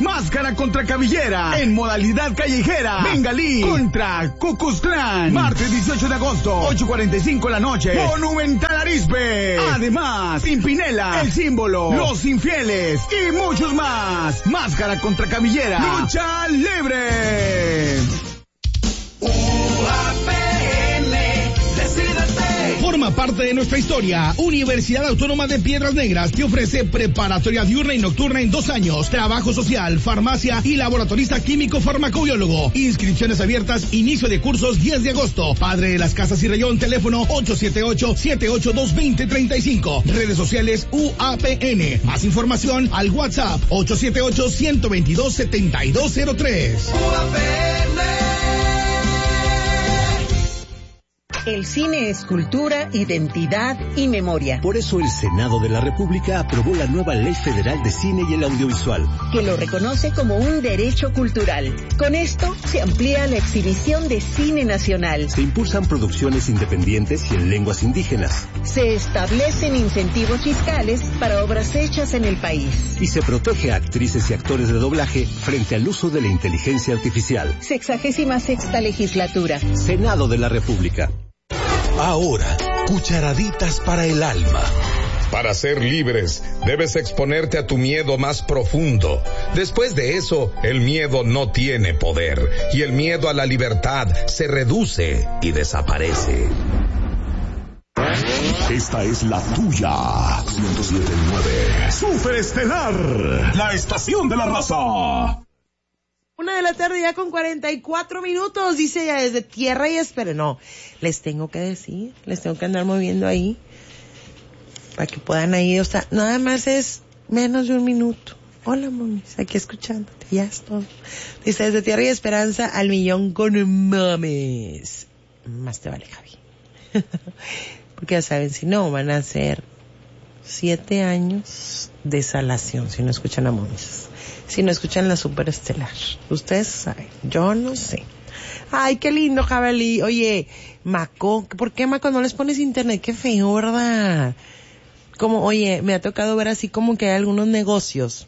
Máscara contra cabellera en modalidad callejera. Bengalí contra Cucuzclán. Martes 18 de agosto, 8:45 de la noche. Monumental Arizpe. Además, Pimpinela, El Símbolo, Los Infieles y muchos más. Máscara contra cabellera. Lucha libre. Forma parte de nuestra historia. Universidad Autónoma de Piedras Negras te ofrece preparatoria diurna y nocturna en 2 años, trabajo social, farmacia y laboratorista químico farmacobiólogo. Inscripciones abiertas, inicio de cursos 10 de agosto. Padre de las Casas y Rayón, teléfono 878-782-2035. Redes sociales UAPN. Más información al WhatsApp 878-122-7203. UAPN. El cine es cultura, identidad y memoria. Por eso el Senado de la República aprobó la nueva Ley Federal de Cine y el Audiovisual, que lo reconoce como un derecho cultural. Con esto se amplía la exhibición de cine nacional. Se impulsan producciones independientes y en lenguas indígenas. Se establecen incentivos fiscales para obras hechas en el país. Y se protege a actrices y actores de doblaje frente al uso de la inteligencia artificial. 66ª legislatura. Senado de la República. Ahora, cucharaditas para el alma. Para ser libres, debes exponerte a tu miedo más profundo. Después de eso, el miedo no tiene poder, y el miedo a la libertad se reduce y desaparece. Esta es la tuya. 107.9. Superestelar, la estación de la raza. 1:00 PM ya con 44 minutos, dice ya desde Tierra y Espera. No, les tengo que decir, les tengo que andar moviendo ahí, para que puedan ahí, o sea, nada más es menos de 1 minuto. Hola, mamis, aquí escuchándote, ya es todo. Dice desde Tierra y Esperanza al millón con mames. Más te vale, Javi. Porque ya saben, si no, van a ser 7 años de salación, si no escuchan a mamis. Si no escuchan la Superestelar. Ustedes saben, yo no sé. Ay, qué lindo, Jabalí. Oye, Maco, ¿por qué, Maco, no les pones internet? Qué feo, ¿verdad? Como, oye, me ha tocado ver así como que hay algunos negocios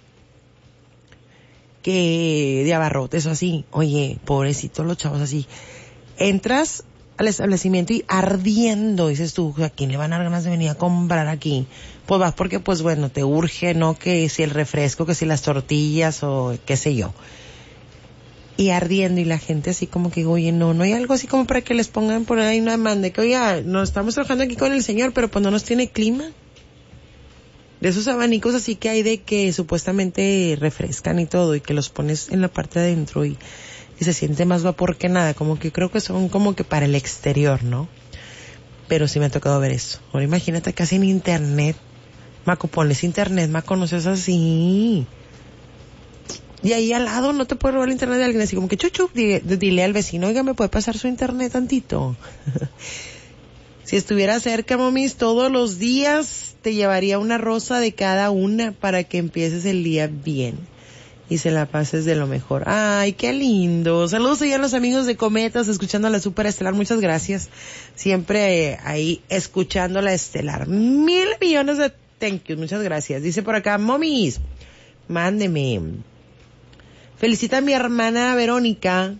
que de abarrotes o así. Oye, pobrecitos los chavos así. Entras al establecimiento y ardiendo, dices tú, ¿a quién le van a dar ganas de venir a comprar aquí? Pues vas porque, pues bueno, te urge, ¿no? Que si el refresco, que si las tortillas o qué sé yo. Y ardiendo, y la gente así como que, oye, no hay algo así como para que les pongan por ahí una demanda, que oye, nos estamos trabajando aquí con el señor, pero pues no nos tiene clima. De esos abanicos así que hay de que supuestamente refrescan y todo, y que los pones en la parte de adentro y se siente más vapor que nada, como que creo que son como que para el exterior, ¿no? Pero sí me ha tocado ver eso. Ahora imagínate casi en internet. Maco, ponles internet, Maco, no seas así. Y ahí al lado no te puede robar el internet de alguien, así como que chuchu, dile al vecino, oiga, ¿me puede pasar su internet tantito? Si estuviera cerca, mamis, todos los días te llevaría una rosa de cada una para que empieces el día bien y se la pases de lo mejor. Ay, qué lindo. Saludos allá a los amigos de Cometas, escuchando a la Superestelar. Muchas gracias. Siempre ahí escuchando la Estelar. 1,000 millones de thank you. Muchas gracias. Dice por acá, momis, mándeme. Felicita a mi hermana Verónica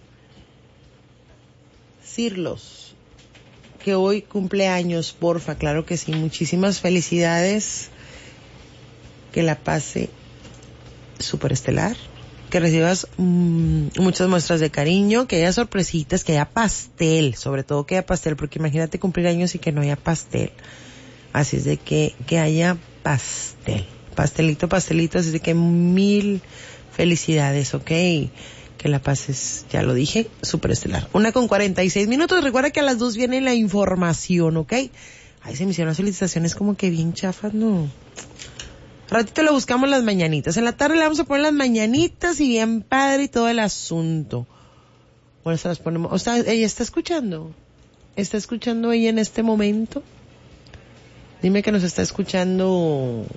Cirlos, que hoy cumple años, porfa. Claro que sí. Muchísimas felicidades. Que la pase Superestelar, que recibas muchas muestras de cariño, que haya sorpresitas, que haya pastel, sobre todo que haya pastel, porque imagínate cumplir años y que no haya pastel. Así es de que haya pastelito, así de que 1,000 felicidades, ¿ok? Que la pases, ya lo dije, Superestelar. 1:46 PM, recuerda que a las 2 viene la información, ¿ok? Ay, se me hicieron las felicitaciones como que bien chafas, ¿no? Ratito le buscamos las mañanitas. En la tarde le vamos a poner las mañanitas y bien padre y todo el asunto. Bueno, se las ponemos. O sea, ella está escuchando. ¿Está escuchando ella en este momento? Dime que nos está escuchando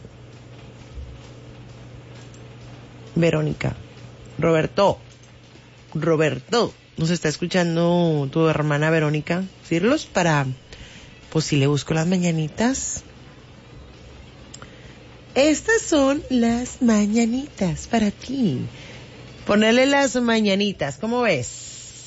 Verónica. Roberto, nos está escuchando tu hermana Verónica Cirlos para, pues si le busco las mañanitas. Estas son las mañanitas para ti. Ponerle las mañanitas, ¿cómo ves?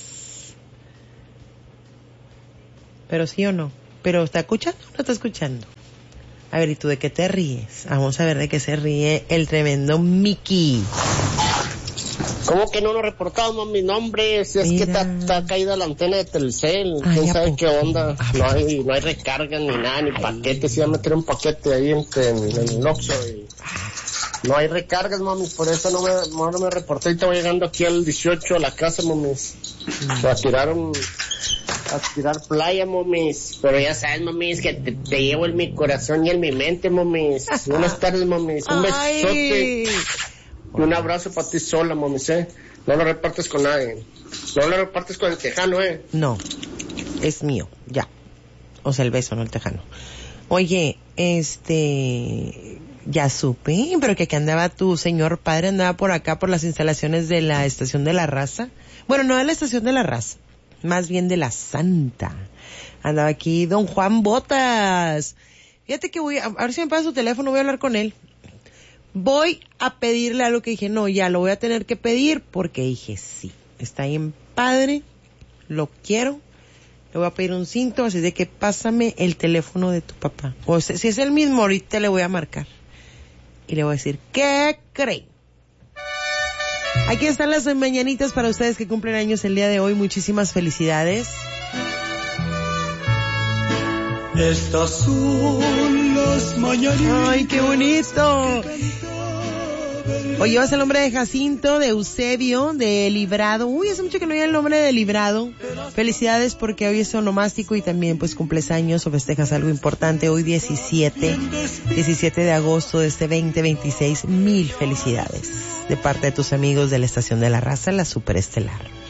Pero sí o no. ¿Pero está escuchando o no está escuchando? A ver, ¿y tú de qué te ríes? Vamos a ver de qué se ríe el tremendo Mickey. ¿Cómo que no lo reportamos, mi nombre? Si es que está caída la antena de Telcel. ¿Quién sabe qué onda? No hay recarga ni nada, ni paquetes. Iba a meter un paquete ahí en el Oxxo y no hay recargas, mami. Por eso no me reporté. Ahorita voy llegando aquí al 18 a la casa, mamis. A tirar playa, mamis. Pero ya sabes, mamis, que te llevo en mi corazón y en mi mente, mamis. Buenas tardes, mamis. Un besote. Y un abrazo para ti sola, mamis, No lo repartes con nadie. No lo repartes con el tejano, No, es mío, ya. O sea, el beso, no el tejano. Oye, ya supe, pero que andaba tu señor padre, andaba por acá, por las instalaciones de la Estación de la Raza. Bueno, no de la Estación de la Raza, más bien de la Santa. Andaba aquí don Juan Botas. Fíjate que a ver si me pasa su teléfono, voy a hablar con él. Voy a pedirle algo que dije, no, ya lo voy a tener que pedir, porque dije, sí, está bien padre, lo quiero, le voy a pedir un cinto, así de que pásame el teléfono de tu papá. O sea, si es el mismo, ahorita le voy a marcar. Y le voy a decir, ¿qué creen? Aquí están las mañanitas para ustedes que cumplen años el día de hoy. Muchísimas felicidades. Estas son las mañanitas. ¡Ay, qué bonito! Hoy llevas el nombre de Jacinto, de Eusebio, de Librado. Uy, hace mucho que no oía el nombre de Librado. Felicidades porque hoy es onomástico y también pues cumples años o festejas algo importante. Hoy 17 de agosto de este 2026. 1000 felicidades de parte de tus amigos de la Estación de la Raza, la Superestelar.